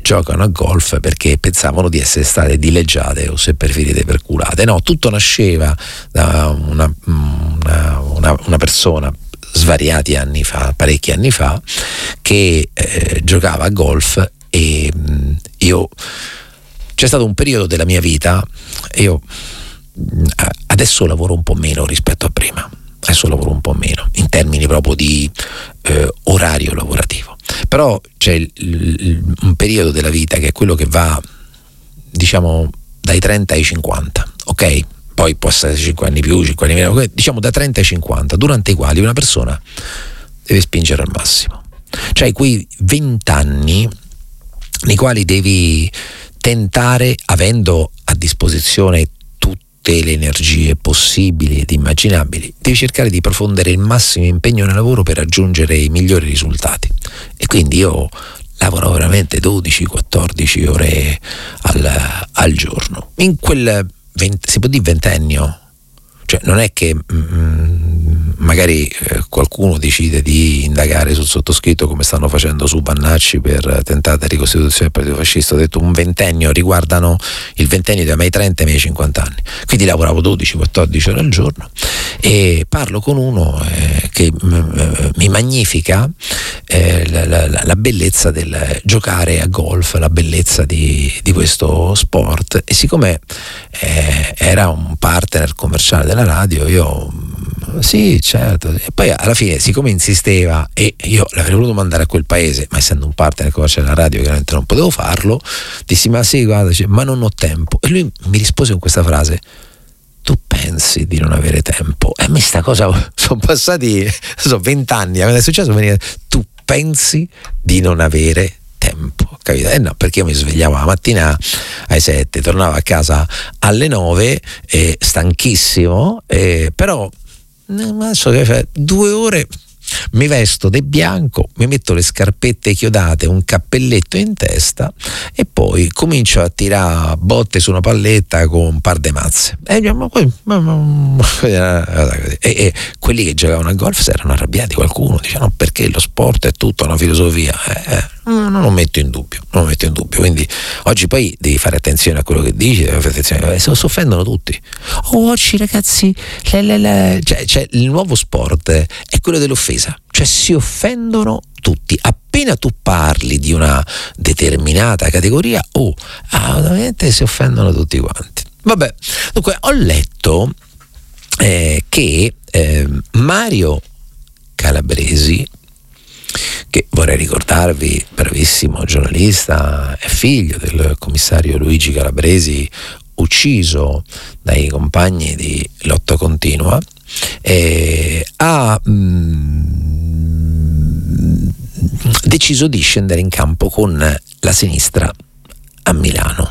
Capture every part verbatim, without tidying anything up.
giocano a golf perché pensavano di essere state dileggiate o, se preferite, perculate. No, tutto nasceva da una, una, una, una persona svariati anni fa, parecchi anni fa, che eh, giocava a golf e mh, io c'è stato un periodo della mia vita, io mh, adesso lavoro un po' meno rispetto a prima. Adesso lavoro un po' meno in termini proprio di eh, orario lavorativo, però c'è il, il, un periodo della vita che è quello che va, diciamo, dai trenta ai cinquanta, ok? Poi può essere cinque anni più, cinque anni meno, diciamo da trenta ai cinquanta, durante i quali una persona deve spingere al massimo. Cioè quei venti anni nei quali devi tentare, avendo a disposizione tutte le energie possibili ed immaginabili, devi cercare di profondere il massimo impegno nel lavoro per raggiungere i migliori risultati. E quindi io lavoro veramente dodici quattordici ore al, al giorno. In quel venti, si può dire ventennio, cioè non è che mm, magari eh, qualcuno decide di indagare sul sottoscritto come stanno facendo su Bannacci per tentata ricostituzione del partito fascista. Ho detto un ventennio, riguardano il ventennio dai miei trenta ai miei cinquanta anni, quindi lavoravo dodici quattordici ore al giorno e parlo con uno eh, che m- mi magnifica eh, la, la, la bellezza del giocare a golf, la bellezza di, di questo sport. E siccome eh, era un partner commerciale della radio, io sì, certo, e poi alla fine, siccome insisteva e io l'avrei voluto mandare a quel paese, ma essendo un partner commerciale della radio chiaramente non potevo farlo, dissi ma sì, guarda, ma non ho tempo. E lui mi rispose con questa frase: tu pensi di non avere tempo? E a me sta cosa, sono passati so, vent'anni, quando è successo veniva, tu pensi di non avere tempo, capito? Eh no, perché io mi svegliavo la mattina alle sette, tornavo a casa alle nove, eh, stanchissimo, eh, però adesso che fa due ore mi vesto di bianco, mi metto le scarpette chiodate, un cappelletto in testa e poi comincio a tirare botte su una palletta con un par di mazze. E, e, e quelli che giocavano a golf si erano arrabbiati, qualcuno diceva no, perché lo sport è tutta una filosofia. Eh, eh, non lo metto in dubbio, non lo metto in dubbio. Quindi oggi poi devi fare attenzione a quello che dici, devi fare attenzione, se si offendono tutti. Oh, oggi ragazzi, le, le, le. Cioè, cioè, il nuovo sport è quello dell'offesa, cioè si offendono tutti. Appena tu parli di una determinata categoria, oh, ovviamente si offendono tutti quanti. Vabbè, dunque ho letto eh, che eh, Mario Calabresi, che vorrei ricordarvi, bravissimo giornalista, è figlio del commissario Luigi Calabresi, ucciso dai compagni di Lotta Continua, eh, ha mh, deciso di scendere in campo con la sinistra a Milano.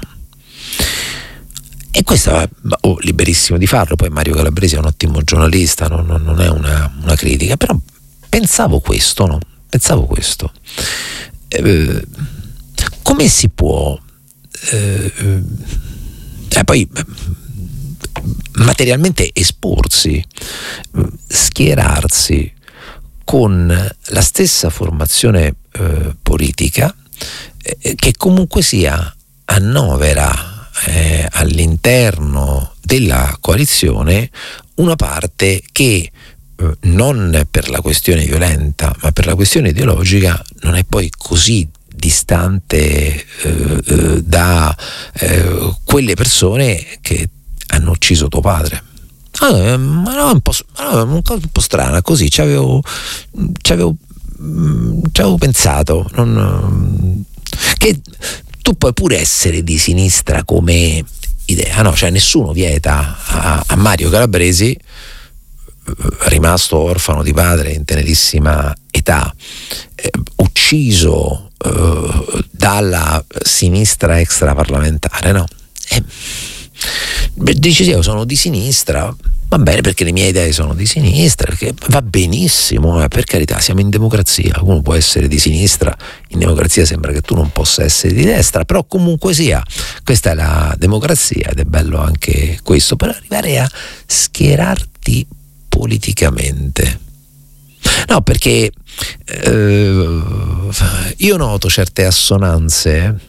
E questo è oh, liberissimo di farlo. Poi Mario Calabresi è un ottimo giornalista, non, non è una, una critica, però pensavo questo, no? Pensavo questo. Eh, come si può eh, eh, poi materialmente esporsi, schierarsi con la stessa formazione eh, politica eh, che comunque sia annovera eh, all'interno della coalizione una parte che eh, non per la questione violenta ma per la questione ideologica non è poi così distante eh, eh, da eh, quelle persone che hanno ucciso tuo padre. Ah, ma no, un po', no, un po' strana, così ci avevo, ci avevo, ci avevo pensato non, che tu puoi pure essere di sinistra come idea, no? Cioè nessuno vieta a, a Mario Calabresi, rimasto orfano di padre in tenerissima età, eh, ucciso eh, dalla sinistra extraparlamentare, no? Eh, dici io sono di sinistra, va bene perché le mie idee sono di sinistra, perché va benissimo, eh, per carità, siamo in democrazia, uno può essere di sinistra, in democrazia sembra che tu non possa essere di destra, però comunque sia, questa è la democrazia ed è bello anche questo, per arrivare a schierarti politicamente. No, perché eh, io noto certe assonanze